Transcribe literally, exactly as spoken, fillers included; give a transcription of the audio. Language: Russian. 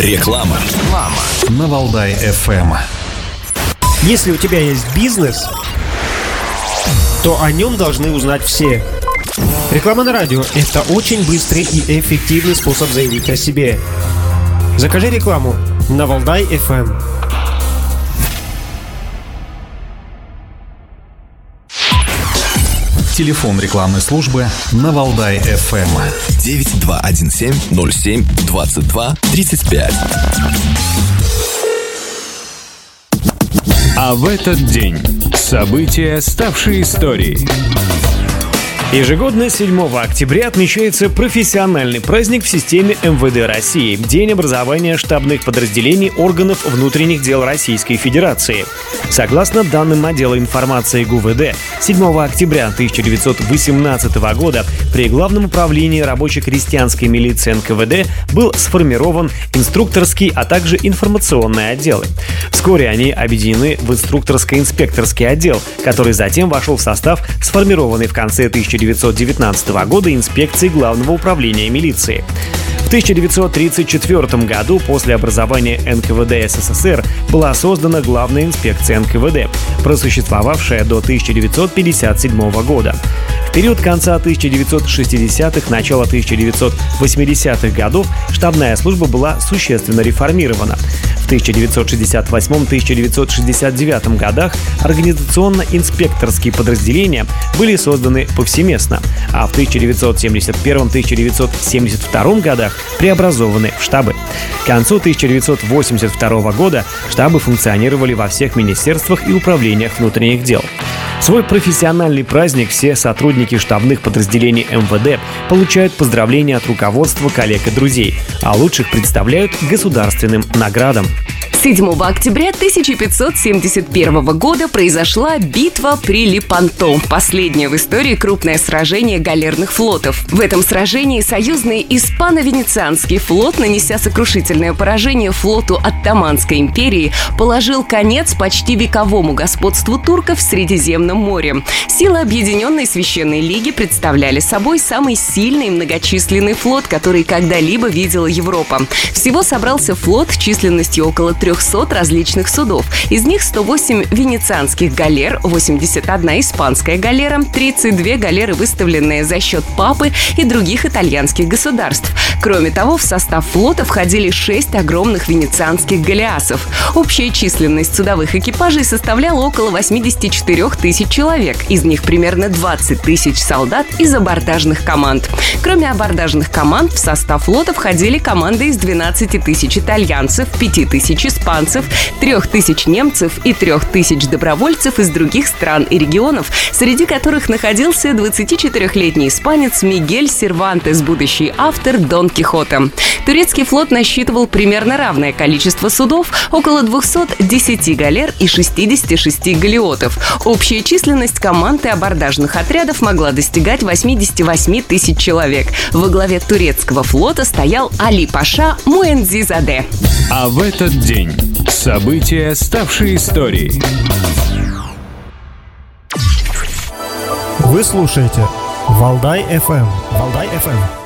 Реклама. Реклама. На Валдай эф эм. Если у тебя есть бизнес, то о нем должны узнать все. Реклама на радио – это очень быстрый и эффективный способ заявить о себе. Закажи рекламу на Валдай эф эм. Телефон рекламной службы на Валдай эф эм девять два один семь ноль семь двадцать два тридцать пять. А в этот день события, ставшие историей. Ежегодно седьмого октября отмечается профессиональный праздник в системе эм вэ дэ России – День образования штабных подразделений органов внутренних дел Российской Федерации. Согласно данным отдела информации гэ у вэ дэ, седьмого октября тысяча девятьсот восемнадцатого года при Главном управлении рабоче-крестьянской милиции эн ка вэ дэ был сформирован инструкторский, а также информационный отделы. Вскоре они объединены в инструкторско-инспекторский отдел, который затем вошел в состав сформированной в конце тысяча девятьсот девятнадцатого года инспекции Главного управления милиции. В тысяча девятьсот тридцать четвёртом году после образования эн ка вэ дэ эс эс эс эр была создана Главная инспекция эн ка вэ дэ, просуществовавшая до тысяча девятьсот пятьдесят седьмого года. В период конца тысяча девятьсот шестидесятых, начала тысяча девятьсот восьмидесятых годов штабная служба была существенно реформирована. В тысяча девятьсот шестьдесят восьмом — тысяча девятьсот шестьдесят девятом годах организационно-инспекторские подразделения были созданы повсеместно, а в тысяча девятьсот семьдесят первом — тысяча девятьсот семьдесят втором годах преобразованы в штабы. К концу тысяча девятьсот восемьдесят второго года штабы функционировали во всех министерствах и управлениях внутренних дел. Свой профессиональный праздник все сотрудники штабных подразделений эм вэ дэ получают поздравления от руководства, коллег и друзей, а лучших представляют государственным наградам. седьмого октября тысяча пятьсот семьдесят первого года произошла битва при Лепанто, последнее в истории крупное сражение галерных флотов. В этом сражении союзный испано-венецианский флот, нанеся сокрушительное поражение флоту Оттоманской империи, положил конец почти вековому господству турков в Средиземном море. Силы Объединенной Священной Лиги представляли собой самый сильный и многочисленный флот, который когда-либо видела Европа. Всего собрался флот численностью около трехсот различных судов. Из них сто восемь венецианских галер, восемьдесят одна испанская галера, тридцать две галеры, выставленные за счет папы и других итальянских государств. Кроме того, в состав флота входили шесть огромных венецианских галеасов. Общая численность судовых экипажей составляла около восемьдесят четыре тысячи человек. Из них примерно двадцать тысяч солдат из абордажных команд. Кроме абордажных команд, в состав флота входили команды из двенадцати тысяч итальянцев, пяти тысяч испанцев, трех тысяч немцев и трех тысяч добровольцев из других стран и регионов, среди которых находился двадцатичетырёхлетний испанец Мигель Сервантес, будущий автор Дон Кихота. Турецкий флот насчитывал примерно равное количество судов, около двухсот десяти галер и шестидесяти шести галеотов. Общая численность команд и абордажных отрядов могла достигать восьмидесяти восьми тысяч человек. Во главе турецкого флота стоял Али Паша Муэнзизаде. А в этот день события, ставшие историей. Вы слушаете Валдай эф эм. Валдай эф эм.